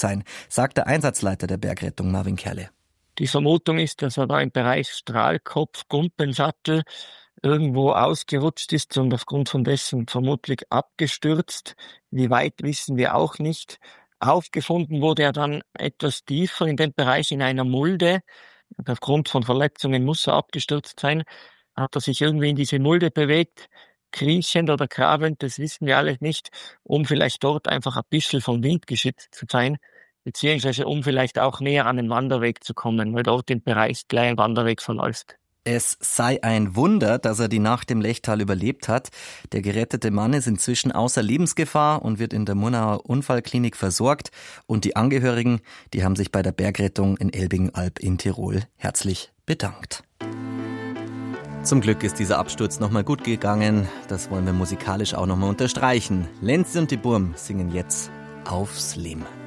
sein, sagt der Einsatzleiter der Bergrettung Marvin Kerle. Die Vermutung ist, dass er da im Bereich Strahlkopf-Gumpensattel irgendwo ausgerutscht ist und aufgrund von dessen vermutlich abgestürzt. Wie weit, wissen wir auch nicht. Aufgefunden wurde er dann etwas tiefer in dem Bereich in einer Mulde. Und aufgrund von Verletzungen muss er abgestürzt sein. Hat er sich irgendwie in diese Mulde bewegt, kriechend oder krabbelnd, das wissen wir alles nicht, um vielleicht dort einfach ein bisschen vom Wind geschützt zu sein, beziehungsweise um vielleicht auch näher an den Wanderweg zu kommen, weil dort im Bereich gleich ein Wanderweg verläuft. Es sei ein Wunder, dass er die Nacht im Lechtal überlebt hat. Der gerettete Mann ist inzwischen außer Lebensgefahr und wird in der Murnauer Unfallklinik versorgt. Und die Angehörigen, die haben sich bei der Bergrettung in Elbingalb in Tirol herzlich bedankt. Zum Glück ist dieser Absturz nochmal gut gegangen. Das wollen wir musikalisch auch nochmal unterstreichen. Lenzi und die Burm singen jetzt Aufs Lehm.